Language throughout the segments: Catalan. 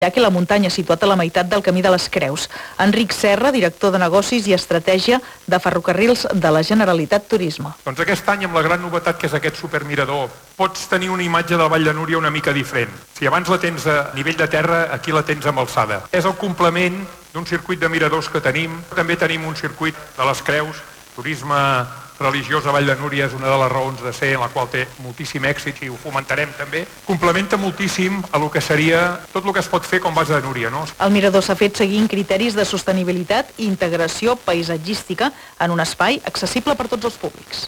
i la muntanya situat a la meitat del camí de les Creus. Enric Serra, director de Negocis i Estratègia de Ferrocarrils de la Generalitat Turisme. Doncs aquest any, amb la gran novetat que és aquest supermirador, pots tenir una imatge de la Vall de Núria una mica diferent. Si abans la tens a nivell de terra, aquí la tens amb alçada. És el complement d'un circuit de miradors que tenim. També tenim un circuit de les Creus. Turisme religiós a Vall de Núria és una de les raons de ser, en la qual té moltíssim èxit i ho fomentarem també. Complementa moltíssim a lo que seria tot el que es pot fer com Vas de Núria, no? El mirador s'ha fet seguint criteris de sostenibilitat i integració paisatgística en un espai accessible per tots els públics.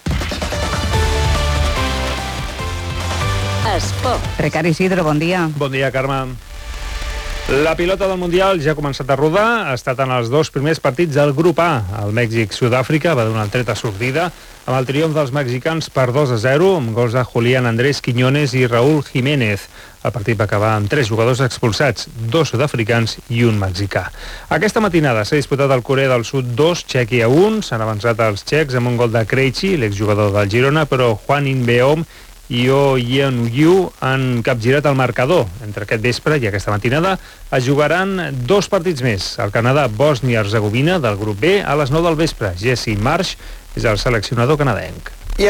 Esport. Ricard Isidro, bon dia. Bon dia, Carme. La pilota del Mundial ja ha començat a rodar, ha estat en els dos primers partits del grup A. El Mèxic-Sud-àfrica va donar el tret a sortida amb el triomf dels mexicans per 2-0, amb gols de Julián Andrés Quiñones i Raúl Jiménez. El partit va acabar amb 3 jugadors expulsats, 2 sud-africans i un mexicà. Aquesta matinada s'ha disputat al Corea del Sud 2, Txèquia 1. S'han avançat els txecs amb un gol de Krejci, l'exjugador del Girona, però Hwan In-beom i Oh Yeon-yu han capgirat el marcador. Entre aquest vespre i aquesta matinada es jugaran 2 partits més. El Canadà-Bòsnia-Herzegovina del grup B a les 9 del vespre. Jesse Marsh és el seleccionador canadenc.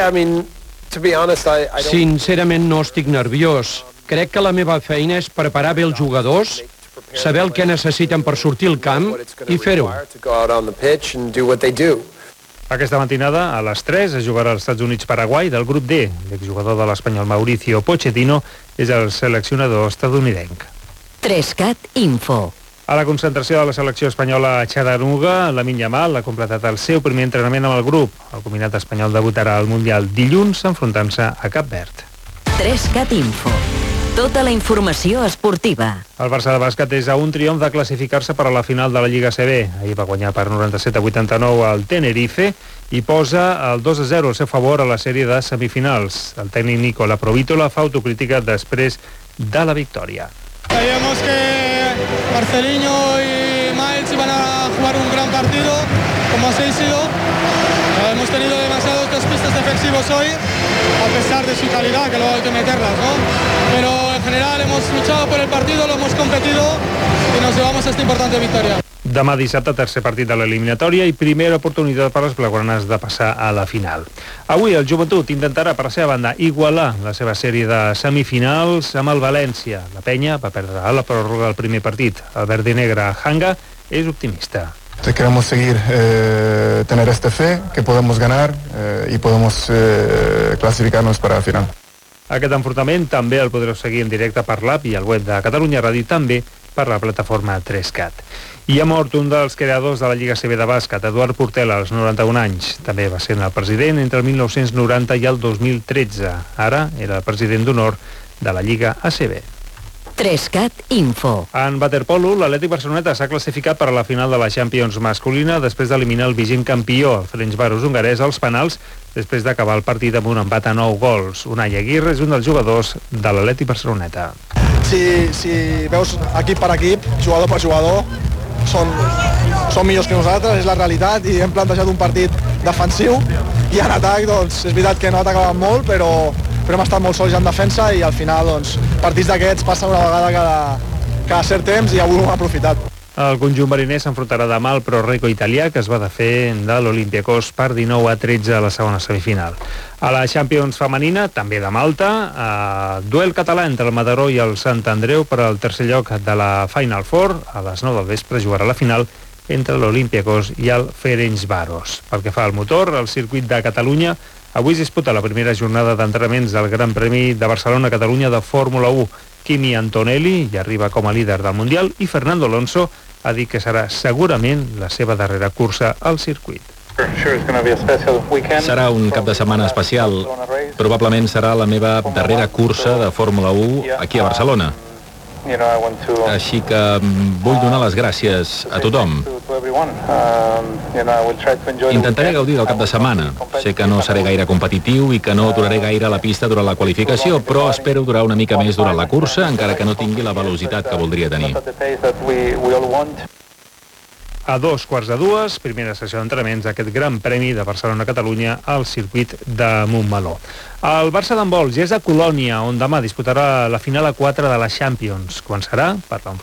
Sincerament no estic nerviós. Crec que la meva feina és preparar bé els jugadors, saber el que necessiten per sortir al camp i fer-ho. Aquesta matinada, a les 3, es jugarà als Estats Units-Paraguai del grup D. L'exjugador de l'espanyol Mauricio Pochettino és el seleccionador estadounidenc. 3CAT Info. A la concentració de la selecció espanyola a Chattanooga, Lamine Yamal ha completat el seu primer entrenament amb el grup. El combinat espanyol debutarà al Mundial dilluns enfrontant-se a Cap Verd. 3CAT Info. Tota la informació esportiva. El Barça de bàsquet és a un triomf de classificar-se per a la final de la Lliga ACB. Ahir va guanyar per 97-89 al Tenerife i posa el 2-0 al seu favor a la sèrie de semifinals. El tècnic Nicola Provítola fa autocrítica després de la victòria. Sabíamos que Marcelinho y Miles iban a jugar un gran partido, como así ha sido. Hemos tenido demasiados despistes defensivos hoy, a pesar de su calidad, que luego hay que meterlas, ¿no? Pero en general hemos luchado por el partido, lo hemos competido y nos llevamos esta importante victoria. Demà dissabte, tercer partit de l'eliminatòria i primera oportunitat per les blaugranes de passar a la final. Avui el Joventut intentarà, per la seva banda, igualar la seva sèrie de semifinals amb el València. La Penya va perdre a la pròrroga el primer partit. El verd i negre Hanga és optimista. Queremos seguir, tener esta fe, que podemos ganar y podemos clasificarnos para la final. Aquest enfrontament també el podreu seguir en directe per l'app i el web de Catalunya Ràdio, també per la plataforma 3CAT. I ha mort un dels creadors de la Lliga ACB de bàsquet, Eduard Portela, als 91 anys. També va ser el president entre el 1990 i el 2013. Ara era el president d'honor de la Lliga ACB. 3CAT Info. En waterpolo, l'Atlètic Barceloneta s'ha classificat per a la final de la Champions masculina després d'eliminar el vigent campió, el Ferencváros hongarès, als penals, després d'acabar el partit amb un empat a 9 gols. Unai Aguirre és un dels jugadors de l'Atlètic Barceloneta. Si veus equip per equip, jugador per jugador, són millors que nosaltres, és la realitat, i hem plantejat un partit defensiu, i en atac, doncs, és veritat que no atacàvem molt, però hem estat molt sols en defensa, i al final, doncs, partits d'aquests passen una vegada cada cert temps, i avui ho hem aprofitat. El conjunt mariner s'enfrontarà demà al Pro-Reco italià, que es va desfer de l'Olympiacos per 19-13 a la segona semifinal. A la Champions femenina, també de Malta, duel català entre el Mataró i el Sant Andreu per al tercer lloc de la Final Four. A les 9 del vespre jugarà la final entre l'Olympiacos i el Ferencváros. Pel que fa al motor, el circuit de Catalunya, avui es disputa la primera jornada d'entrenaments del Gran Premi de Barcelona-Catalunya de Fórmula 1. Kimi Antonelli ja arriba com a líder del Mundial i Fernando Alonso ha dit que serà segurament la seva darrera cursa al circuit. Serà un cap de setmana especial. Probablement serà la meva darrera cursa de Fórmula 1 aquí a Barcelona. Així que vull donar les gràcies a tothom. Intentaré gaudir del cap de setmana. Sé que no seré gaire competitiu i que no duraré gaire a la pista durant la qualificació, però espero durar una mica més durant la cursa, encara que no tingui la velocitat que voldria tenir. a 2:15, primera sessió d'entrenaments d'aquest Gran Premi de Barcelona-Catalunya al circuit de Montmeló. El Barça d'handbol ja és a Colònia, on demà disputarà la final a 4 de la Champions. Quan serà? Per la